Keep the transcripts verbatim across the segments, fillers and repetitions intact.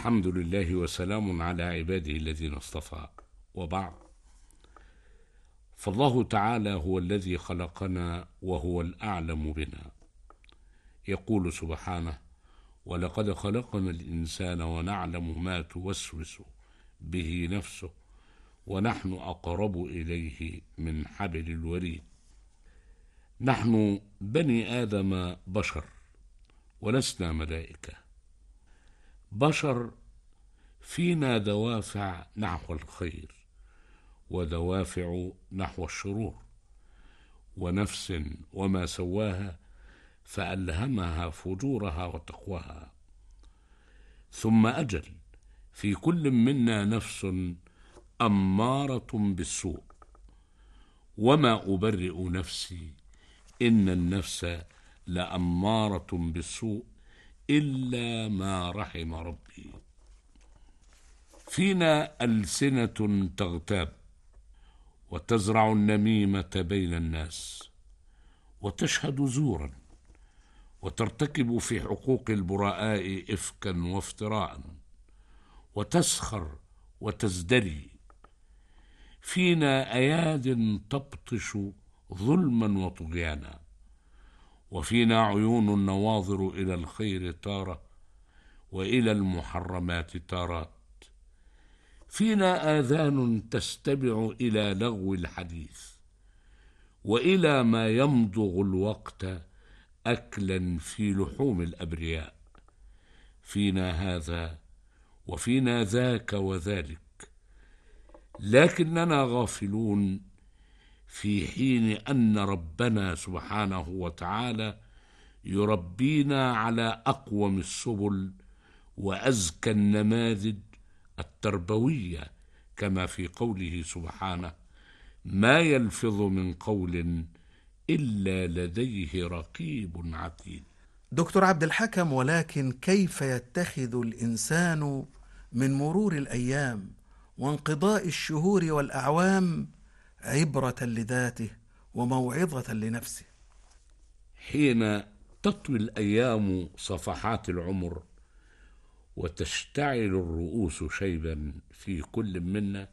الحمد لله وسلام على عباده الذين اصطفى، وبعد. فالله تعالى هو الذي خلقنا وهو الأعلم بنا. يقول سبحانه: ولقد خلقنا الإنسان ونعلم ما توسوس به نفسه ونحن أقرب إليه من حبل الوريد. نحن بني آدم بشر ولسنا ملائكة. بشر فينا دوافع نحو الخير ودوافع نحو الشرور، ونفس وما سواها فألهمها فجورها وتقواها. ثم أجل في كل منا نفس أمارة بالسوء، وما أبرئ نفسي إن النفس لأمارة بالسوء إلا ما رحم ربي. فينا ألسنة تغتاب وتزرع النميمة بين الناس، وتشهد زورا، وترتكب في حقوق البراء إفكا وافتراء، وتسخر وتزدري. فينا أياد تبطش ظلما وطغيانا، وفينا عيون نواظر إلى الخير تارة وإلى المحرمات تارات. فينا آذان تستمع إلى لغو الحديث وإلى ما يمضغ الوقت أكلا في لحوم الأبرياء. فينا هذا وفينا ذاك وذلك، لكننا غافلون في حين أن ربنا سبحانه وتعالى يربينا على أقوم السبل وأزكى النماذج التربوية، كما في قوله سبحانه: ما يلفظ من قول إلا لديه رقيب عتيد. دكتور عبد الحكم، ولكن كيف يتخذ الإنسان من مرور الأيام وانقضاء الشهور والأعوام عبرة لذاته وموعظة لنفسه؟ حين تطوي الأيام صفحات العمر وتشتعل الرؤوس شيبا في كل منا،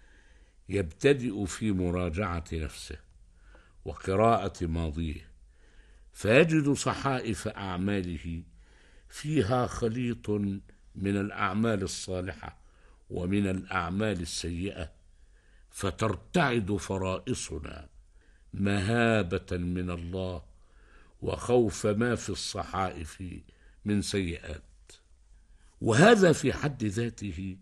يبتدئ في مراجعة نفسه وقراءة ماضيه، فيجد صحائف أعماله فيها خليط من الأعمال الصالحة ومن الأعمال السيئة، فترتعد فرائصنا مهابة من الله وخوف ما في الصحائف من سيئات. وهذا في حد ذاته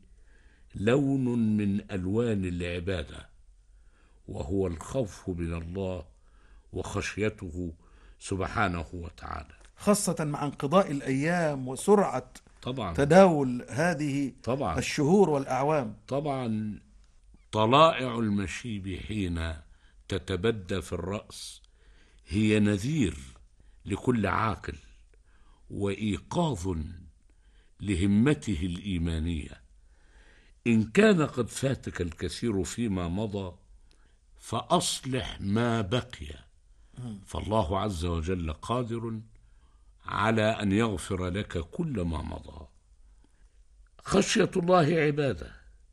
لون من ألوان العبادة، وهو الخوف من الله وخشيته سبحانه وتعالى، خاصة مع انقضاء الأيام وسرعة طبعا تداول هذه طبعا الشهور والأعوام. طبعا طلائع المشيب حين تتبدى في الرأس هي نذير لكل عاقل وإيقاظ لهمته الإيمانية. إن كان قد فاتك الكثير فيما مضى فأصلح ما بقي، فالله عز وجل قادر على أن يغفر لك كل ما مضى. خشية الله عبادة،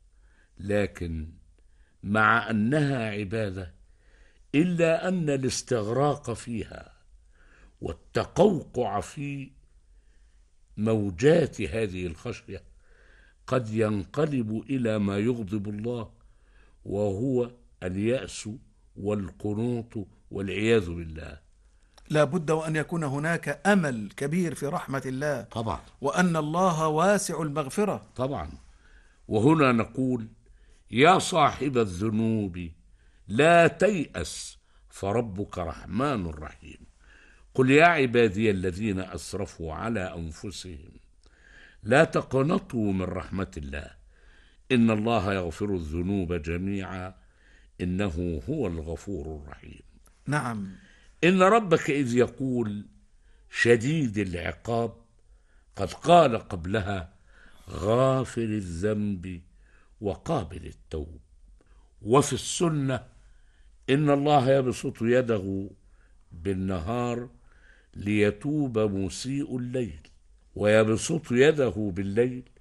لكن مع أنها عبادة إلا أن الاستغراق فيها والتقوقع في موجات هذه الخشية قد ينقلب إلى ما يغضب الله، وهو اليأس والقنوط والعياذ بالله. لا بد وأن يكون هناك أمل كبير في رحمة الله، طبعا وأن الله واسع المغفرة. طبعا وهنا نقول: يا صاحب الذنوب لا تيأس فربك رحمن رحيم. قل يا عبادي الذين أسرفوا على أنفسهم لا تقنطوا من رحمة الله إن الله يغفر الذنوب جميعا إنه هو الغفور الرحيم. نعم. إن ربك إذ يقول شديد العقاب قد قال قبلها غافر الذنب وقابل التوب. وفي السنة إن الله يبسط يده بالنهار ليتوب مسيء الليل، ويبسط يده بالليل